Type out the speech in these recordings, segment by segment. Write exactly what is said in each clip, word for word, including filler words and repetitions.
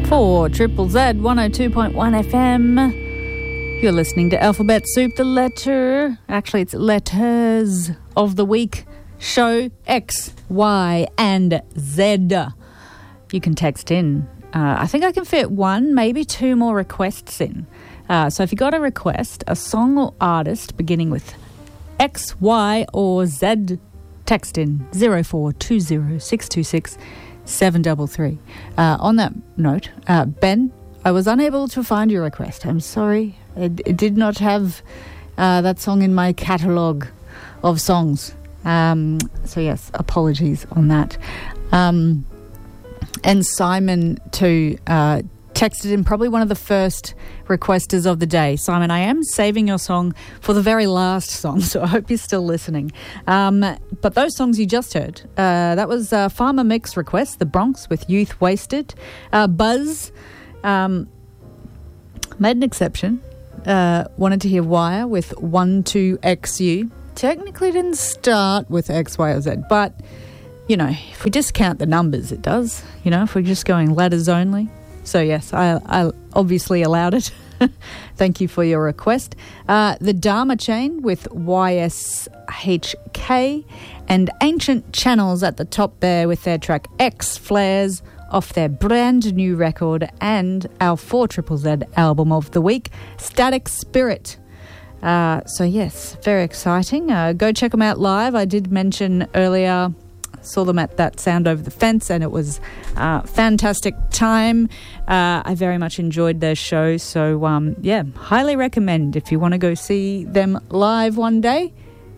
For Triple Z one oh two point one F M, you're listening to Alphabet Soup, the letter, actually it's Letters of the Week show, X, Y and Z. You can text in. Uh, I think I can fit one, maybe two more requests in. Uh, so if you got a request, a song or artist beginning with X, Y or Z, text in zero four two zero six two six seven three three. Uh, on that note, uh, Ben, I was unable to find your request. I'm sorry. It, it did not have uh, that song in my catalogue of songs. Um, so yes, apologies on that. Um, and Simon too uh, texted in, probably one of the first requesters of the day. Simon, I am saving your song for the very last song, so I hope you're still listening. Um, but those songs you just heard, uh, that was uh, Farmer Mix request, The Bronx with Youth Wasted. Uh, Buzz um, made an exception, uh, wanted to hear Wire with one two X U. Technically didn't start with X, Y or Z, but, you know, if we discount the numbers, it does. You know, if we're just going letters only. So, yes, I, I obviously allowed it. Thank you for your request. Uh, the Dharma Chain with Y S H K and Ancient Channels at the top there with their track X Flares off their brand new record and our four Triple Z album of the week, Static Spirit. Uh, so, yes, very exciting. Uh, go check them out live. I did mention earlier, saw them at that Sound Over the Fence, and it was a uh, fantastic time. Uh, I very much enjoyed their show. So, um, yeah, highly recommend if you want to go see them live one day,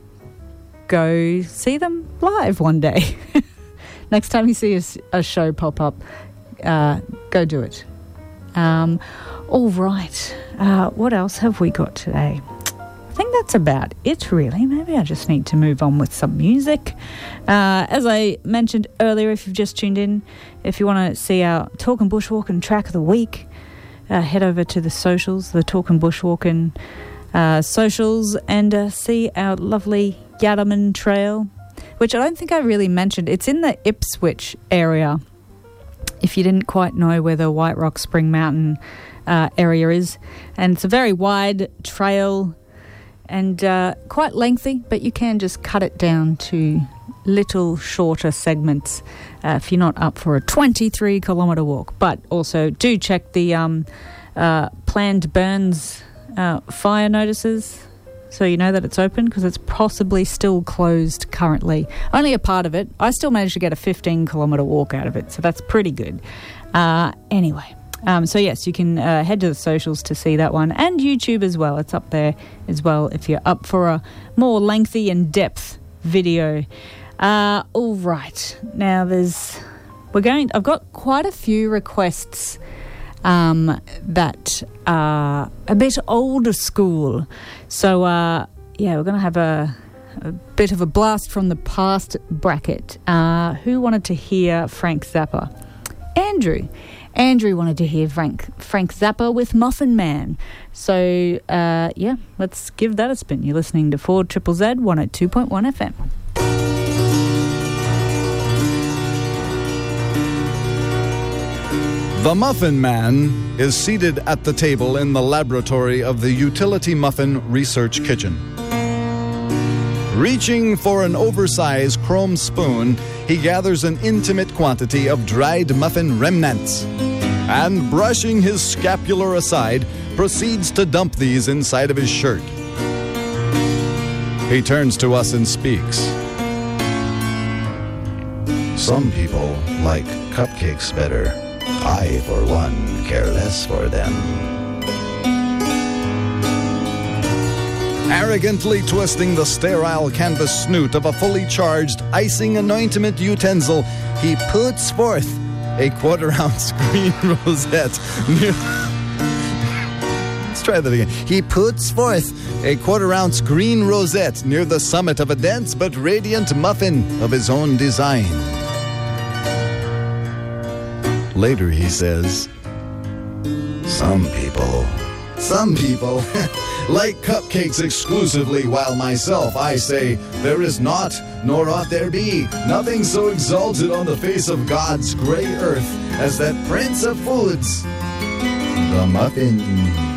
go see them live one day. Next time you see a, a show pop up, uh, go do it. Um, all right. Uh, what else have we got today? I think that's about it, really. Maybe I just need to move on with some music. Uh, as I mentioned earlier, if you've just tuned in, if you want to see our Talkin' Bushwalkin' track of the week, uh, head over to the socials, the Talkin' Bushwalkin' uh, socials, and uh, see our lovely Yadaman Trail, which I don't think I really mentioned. It's in the Ipswich area, if you didn't quite know where the White Rock Spring Mountain uh, area is. And it's a very wide trail, and uh, quite lengthy, but you can just cut it down to little shorter segments uh, if you're not up for a twenty-three kilometre walk. But also do check the um, uh, planned burns uh, fire notices so you know that it's open, because it's possibly still closed currently. Only a part of it. I still managed to get a fifteen kilometre walk out of it, so that's pretty good. Uh, anyway. Um, so, yes, you can uh, head to the socials to see that one, and YouTube as well. It's up there as well if you're up for a more lengthy and depth video. Uh, all right. Now, there's... We're going... I've got quite a few requests um, that are a bit older school. So, uh, yeah, we're going to have a, a bit of a blast from the past bracket. Uh, who wanted to hear Frank Zappa? Andrew. Andrew wanted to hear Frank Frank Zappa with Muffin Man. So, uh, yeah, let's give that a spin. You're listening to four Triple Z one oh two point one F M. The Muffin Man is seated at the table in the laboratory of the Utility Muffin Research Kitchen. Reaching for an oversized chrome spoon, he gathers an intimate quantity of dried muffin remnants and, brushing his scapular aside, proceeds to dump these inside of his shirt. He turns to us and speaks. Some people like cupcakes better. I, for one, care less for them. Arrogantly twisting the sterile canvas snoot of a fully charged icing anointment utensil, he puts forth a quarter-ounce green rosette. Let's try that again. He puts forth a quarter-ounce green rosette near the summit of a dense but radiant muffin of his own design. Later he says, Some people Some people like cupcakes exclusively, while myself, I say, there is not, nor ought there be, nothing so exalted on the face of God's grey earth as that prince of foods, the muffin.